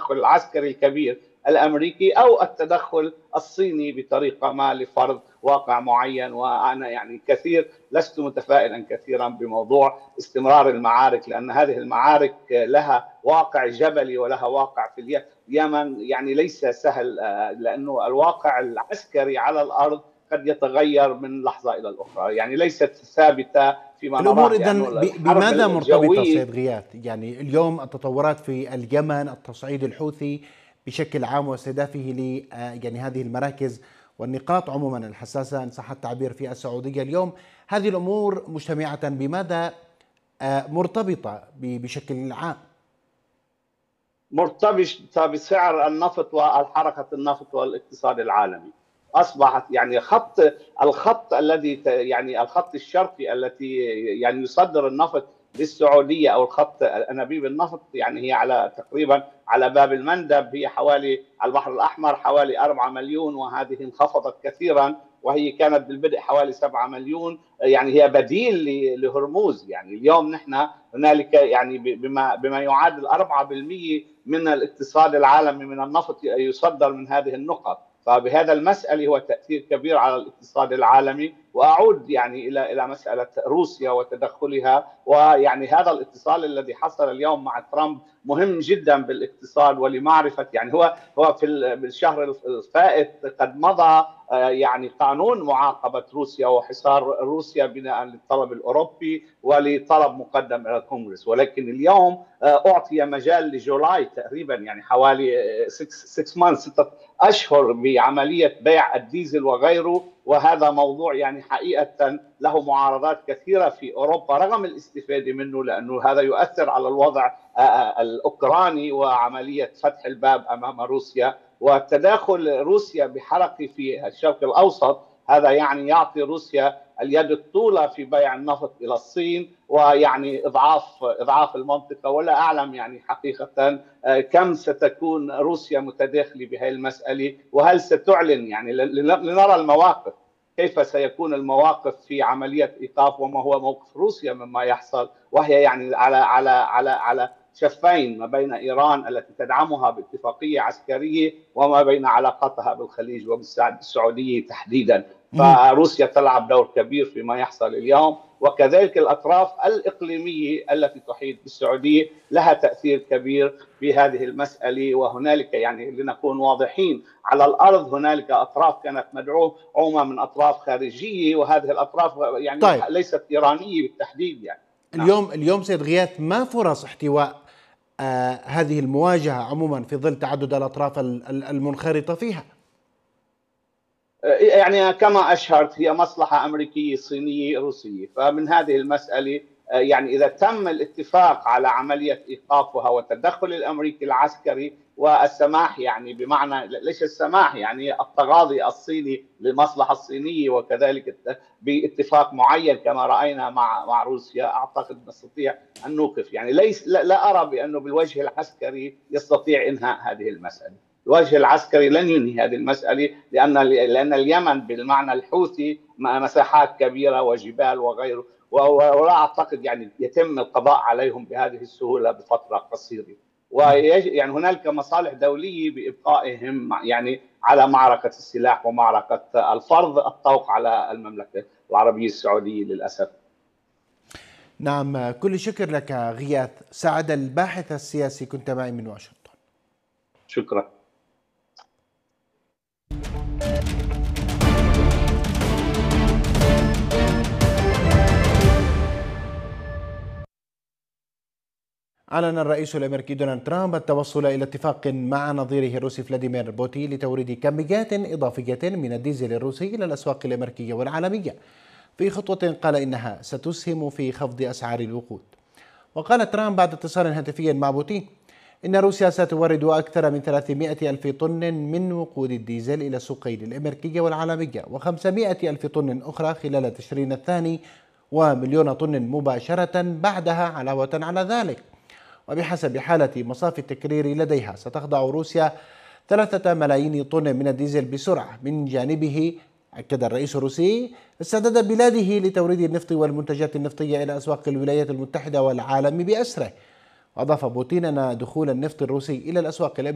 التدخل العسكري الكبير الامريكي او التدخل الصيني بطريقه ما لفرض واقع معين. وانا يعني لست متفائلا كثيرا بموضوع استمرار المعارك، لان هذه المعارك لها واقع جبلي ولها واقع في اليمن يعني ليس سهل، لانه الواقع العسكري على الارض قد يتغير من لحظه الى الاخرى، يعني ليست ثابته فيما الأمور نراه، لانه إذن الحرب بماذا مرتبطة الجويه. سيد غياث؟ يعني اليوم التطورات في اليمن، التصعيد الحوثي بشكل عام واستهدافه ل يعني هذه المراكز والنقاط عموما الحساسة إن صح التعبير في السعودية اليوم، هذه الأمور مجتمعة بماذا مرتبطة بشكل عام؟ مرتبطه بسعر النفط والحركه النفط والاقتصاد العالمي. اصبحت يعني الخط الذي يعني الخط الشرقي التي يعني يصدر النفط للسعوديه، او الخط انابيب النفط، يعني هي على تقريبا على باب المندب، هي حوالي على البحر الاحمر حوالي 4 مليون، وهذه انخفضت كثيرا، وهي كانت بالبدء حوالي 7 مليون، يعني هي بديل لهرموز. يعني اليوم نحن هنالك يعني بما يعادل 4% من الاقتصاد العالمي من النفط يصدر من هذه النقط، فبهذا المسألة هو تأثير كبير على الاقتصاد العالمي. وأعود يعني إلى مسألة روسيا وتدخلها، ويعني هذا الاتصال الذي حصل اليوم مع ترامب مهم جدا بالاقتصاد، ولمعرفة يعني هو في الشهر الفائت قد مضى يعني قانون معاقبة روسيا وحصار روسيا بناء للطلب الأوروبي ولطلب مقدم إلى الكونغرس، ولكن اليوم أعطي مجال لجولاي تقريبا، يعني حوالي 6 أشهر بعملية بيع الديزل وغيره، وهذا موضوع يعني حقيقة له معارضات كثيرة في أوروبا رغم الاستفادة منه، لأنه هذا يؤثر على الوضع الأوكراني وعملية فتح الباب أمام روسيا، وتداخل روسيا بحركة في الشرق الأوسط، هذا يعني يعطي روسيا اليد الطولى في بيع النفط إلى الصين، ويعني إضعاف المنطقة. ولا أعلم يعني حقيقة كم ستكون روسيا متداخلة بهذه المسألة، وهل ستعلن يعني لنرى المواقف، كيف سيكون المواقف في عملية إيقاف، وما هو موقف روسيا مما يحصل، وهي يعني على شفين ما بين إيران التي تدعمها باتفاقية عسكرية وما بين علاقتها بالخليج وبالسعودية تحديدا. فروسيا تلعب دور كبير فيما يحصل اليوم، وكذلك الأطراف الإقليمية التي تحيط بالسعودية لها تأثير كبير في هذه المسألة. وهنالك يعني لنكون واضحين، على الأرض هنالك أطراف كانت مدعومة من أطراف خارجية، وهذه الأطراف يعني طيب. ليست إيرانية بالتحديد يعني. اليوم سيد غياث، ما فرص احتواء هذه المواجهة عموما في ظل تعدد الأطراف المنخرطة فيها؟ يعني كما أشهرت هي مصلحة أمريكية صينية روسية، فمن هذه المسألة يعني إذا تم الاتفاق على عملية إيقافها والتدخل الأمريكي العسكري والسماح، يعني بمعنى ليش السماح، يعني التغاضي الصيني للمصلحة الصينية، وكذلك باتفاق معين كما رأينا مع روسيا، أعتقد نستطيع أن نوقف. يعني لا أرى بأنه بالوجه العسكري يستطيع إنهاء هذه المسألة. الوجه العسكري لن ينهي هذه المسألة، لأن اليمن بالمعنى الحوثي مساحات كبيرة وجبال وغيره، ولا أعتقد يعني يتم القضاء عليهم بهذه السهولة بفترة قصيرة. ويعني هنالك مصالح دولية بإبقائهم يعني على معركة السلاح ومعركة الفرض الطوق على المملكة العربية السعودية للأسف. نعم، كل شكر لك غياث سعد الباحث السياسي، كنت معي من واشنطن. شكرا. أعلن الرئيس الأمريكي دونالد ترامب التوصل إلى اتفاق مع نظيره الروسي فلاديمير بوتين لتوريد كميات إضافية من الديزل الروسي إلى الأسواق الأمريكية والعالمية، في خطوة قال إنها ستسهم في خفض أسعار الوقود. وقال ترامب بعد اتصال هاتفي مع بوتين إن روسيا ستورد أكثر من 300 ألف طن من وقود الديزل إلى السوقين الأمريكية والعالمية، و500 ألف طن أخرى خلال تشرين الثاني، و1,000,000 طن مباشرة بعدها علاوة على ذلك. وبحسب حالة مصافي التكرير لديها ستخضع روسيا 3 ملايين طن من الديزل بسرعة. من جانبه أكد الرئيس الروسي استعداد بلاده لتوريد النفط والمنتجات النفطية إلى أسواق الولايات المتحدة والعالم بأسره. وأضاف بوتين أن دخول النفط الروسي إلى الأسواق